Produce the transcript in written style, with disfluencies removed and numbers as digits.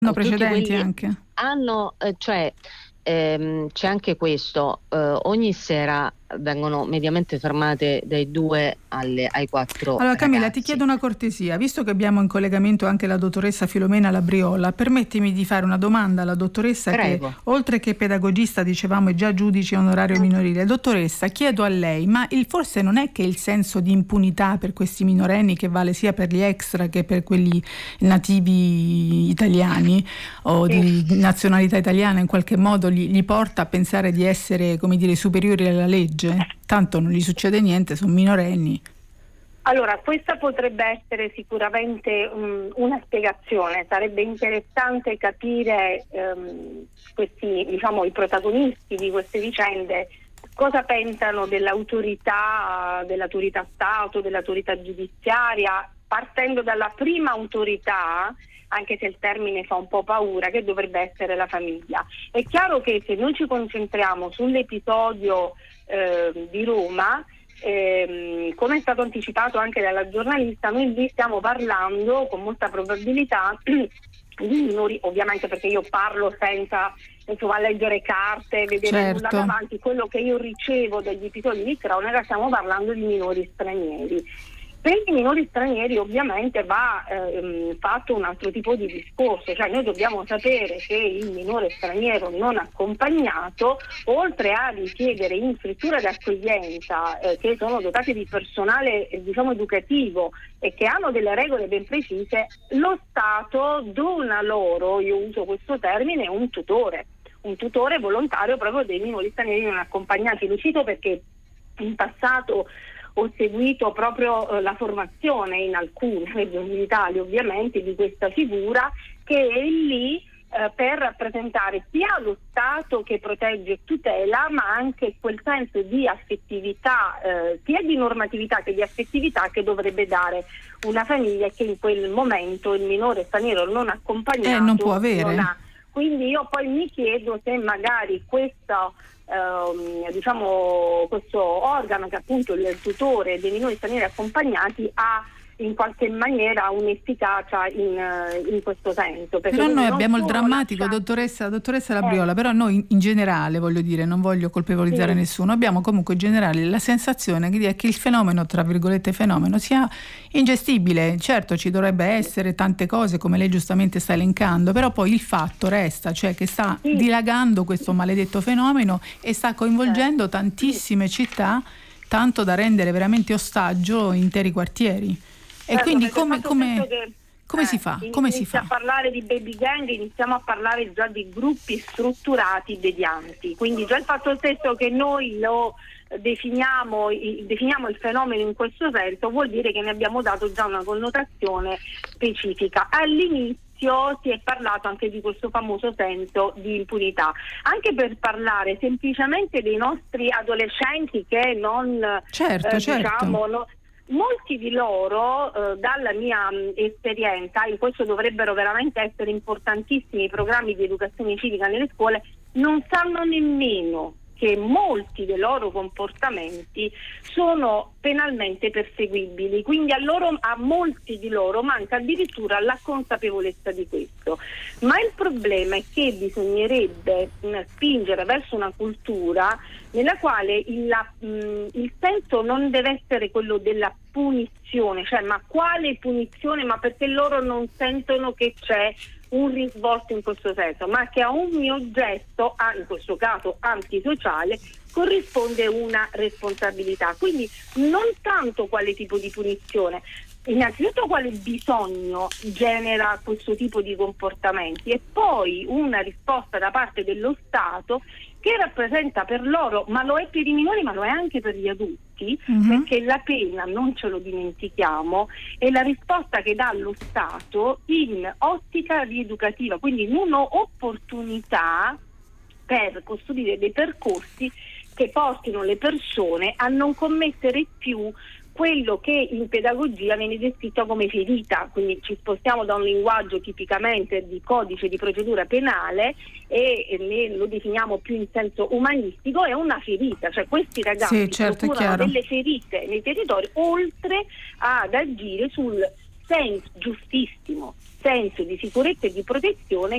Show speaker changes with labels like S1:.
S1: No, precedenti
S2: quelli
S1: anche.
S2: hanno, c'è anche questo, ogni sera vengono mediamente fermate dai 2 ai 4
S1: Allora Camilla,
S2: ragazzi.
S1: ti chiedo una cortesia, visto che abbiamo in collegamento anche la dottoressa Filomena Labriola, permettimi di fare una domanda alla dottoressa.
S2: Prego.
S1: Che oltre che pedagogista, dicevamo, è già giudice onorario minorile. Dottoressa, chiedo a lei, ma forse non è che il senso di impunità per questi minorenni, che vale sia per gli extra che per quelli nativi italiani o di nazionalità italiana, in qualche modo gli porta a pensare di essere, come dire, superiori alla legge? Tanto non gli succede niente, sono minorenni.
S3: Allora, questa potrebbe essere sicuramente una spiegazione. Sarebbe interessante capire questi, diciamo, i protagonisti di queste vicende cosa pensano dell'autorità Stato, dell'autorità giudiziaria, partendo dalla prima autorità, anche se il termine fa un po' paura, che dovrebbe essere la famiglia. È chiaro che se noi ci concentriamo sull'episodio di Roma, come è stato anticipato anche dalla giornalista, noi lì stiamo parlando con molta probabilità di minori, ovviamente perché io parlo senza leggere carte, vedere nulla davanti. Quello che io ricevo dagli episodi di cronaca, stiamo parlando di minori stranieri. Per i minori stranieri ovviamente va fatto un altro tipo di discorso, cioè noi dobbiamo sapere che il minore straniero non accompagnato, oltre a richiedere in strutture d'accoglienza che sono dotate di personale diciamo educativo e che hanno delle regole ben precise, lo Stato dona loro, io uso questo termine, un tutore volontario proprio dei minori stranieri non accompagnati. Lo cito perché in passato ho seguito proprio la formazione in alcune regioni d'Italia, ovviamente, di questa figura, che è lì per rappresentare sia lo Stato che protegge e tutela, ma anche quel senso di affettività, sia di normatività che di affettività, che dovrebbe dare una famiglia, che in quel momento il minore straniero non accompagnato
S1: non può avere.
S3: Non ha. Quindi io poi mi chiedo se magari questo organo, che appunto il tutore dei minori stranieri accompagnati, ha in qualche maniera un'efficacia in questo senso.
S1: Però noi abbiamo il drammatico, dottoressa Labriola, però noi in generale, voglio dire, non voglio colpevolizzare nessuno, abbiamo comunque in generale la sensazione che il fenomeno, tra virgolette fenomeno, sia ingestibile. Certo, ci dovrebbe essere tante cose, come lei giustamente sta elencando, però poi il fatto resta, cioè che sta dilagando questo maledetto fenomeno e sta coinvolgendo tantissime città, tanto da rendere veramente ostaggio interi quartieri. E quindi come si fa?
S3: A parlare di baby gang, iniziamo a parlare già di gruppi strutturati devianti. Quindi già il fatto stesso che noi lo definiamo il fenomeno in questo senso vuol dire che ne abbiamo dato già una connotazione specifica. All'inizio si è parlato anche di questo famoso senso di impunità, anche per parlare semplicemente dei nostri adolescenti che non
S1: certo.
S3: Molti di loro, dalla mia esperienza, in questo dovrebbero veramente essere importantissimi i programmi di educazione civica nelle scuole, non sanno nemmeno che molti dei loro comportamenti sono penalmente perseguibili, quindi a molti di loro manca addirittura la consapevolezza di questo. Ma il problema è che bisognerebbe spingere verso una cultura nella quale il senso non deve essere quello della punizione, cioè ma quale punizione? Ma perché loro non sentono che c'è un risvolto in questo senso, ma che a un mio gesto, in questo caso antisociale, corrisponde una responsabilità. Quindi non tanto quale tipo di punizione, innanzitutto quale bisogno genera questo tipo di comportamenti, e poi una risposta da parte dello Stato che rappresenta per loro, ma lo è per i minori, ma lo è anche per gli adulti, perché la pena, non ce lo dimentichiamo, è la risposta che dà lo Stato in ottica rieducativa, quindi in un'opportunità per costruire dei percorsi che portino le persone a non commettere più quello che in pedagogia viene descritto come ferita. Quindi ci spostiamo da un linguaggio tipicamente di codice di procedura penale e lo definiamo più in senso umanistico, è una ferita, cioè questi ragazzi procurano delle ferite nei territori, oltre ad agire sul giustissimo senso di sicurezza e di protezione